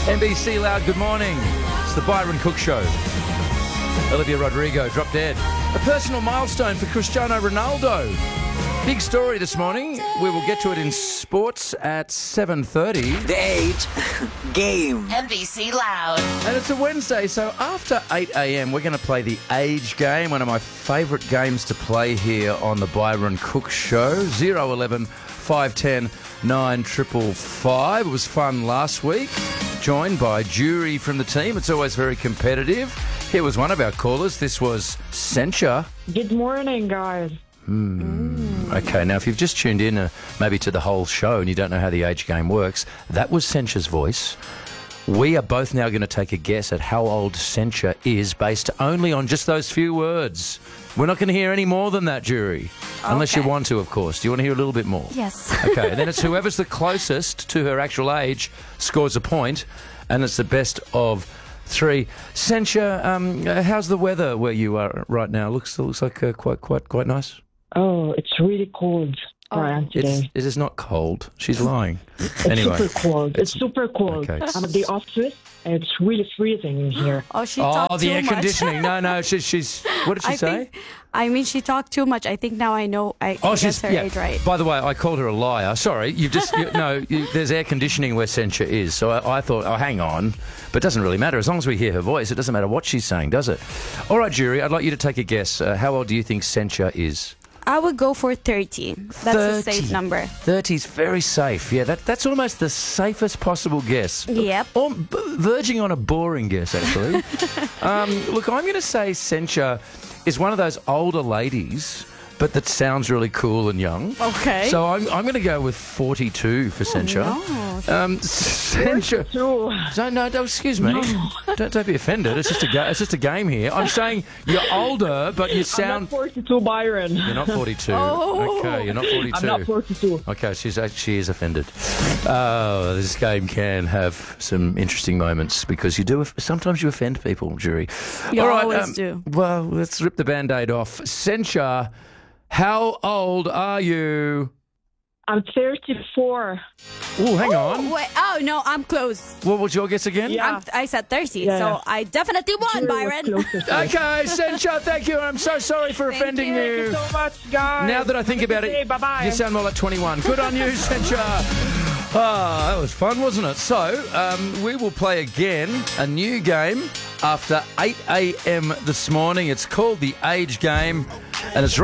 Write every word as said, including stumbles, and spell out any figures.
N B C Loud, good morning. It's the Byron Cook Show. Olivia Rodrigo dropped dead. A personal milestone for Cristiano Ronaldo. Big story this morning. We will get to it in sports at seven thirty. The Age Game. N B C Loud. And it's a Wednesday, so after eight a.m. we're going to play the Age Game, one of my favourite games to play here on the Byron Cook Show. zero eleven five one zero nine five five five. It was fun last week. Joined by jury from the team. It's always very competitive. Here was one of our callers. This was Sencha. Good morning, guys. Mm. Okay, now if you've just tuned in uh, maybe to the whole show and you don't know how the Age Game works, that was Sencha's voice. We are both now going to take a guess at how old Sencha is based only on just those few words. We're not going to hear any more than that, jury. Okay. Unless you want to, of course. Do you want to hear a little bit more? Yes. Okay, then it's whoever's the closest to her actual age scores a point, and it's the best of three. Sencha, um, how's the weather where you are right now? Looks looks like uh, quite quite quite nice. Oh, it's really cold around It's, today. it is not cold. She's lying. It's Anyway. super cold. It's, super cold. Okay. I'm at the office, and it's really freezing in here. Oh, she Oh, talked the too air much. conditioning. No, no, she's, she's... What did she I say? think, I mean, she talked too much. I think now I know. I Oh, guess she's her yeah. age right. By the way, I called her a liar. Sorry, you've just you, no. You, there's air conditioning where Sencha is, so I, I thought, oh, hang on, but it doesn't really matter as long as we hear her voice. It doesn't matter what she's saying, does it? All right, jury, I'd like you to take a guess. Uh, how old do you think Sencha is? I would go for thirty. That's a safe number. thirty's very safe. Yeah, that that's almost the safest possible guess. Yep. Or b- verging on a boring guess, actually. um, look, I'm going to say Sencha is one of those older ladies, but that sounds really cool and young. Okay. So I'm I'm going to go with forty-two for Sencha. Oh, no. Um, Sencha. So, Don't, no, don't, excuse me. Don't, don't be offended. It's just a ga- it's just a game here. I'm saying you're older, but you I'm sound. not forty-two, Byron. You're not forty-two. Oh. Okay, you're not forty-two. I'm not forty-two. Okay, she's she is offended. Oh, this game can have some interesting moments because you do. Sometimes you offend people, jury. You All right, always um, do. Well, let's rip the Band-Aid off. Sencha, how old are you? I'm thirty-four. Oh, hang Oh, on. wait, oh, no, I'm close. What was your guess again? Yeah. I'm, I said thirty, Yeah, so yeah. I definitely won, Jury was Byron. closer to it. Okay, Sencha, thank you. I'm so sorry for Thank offending you. you. Thank you so much, guys. Now that I think Have a about good it, day. Bye-bye. you sound more like twenty-one. Good on you, Sencha. Ah, that was fun, wasn't it? So, um, we will play again a new game after eight a.m. this morning. It's called the Age Game, and it's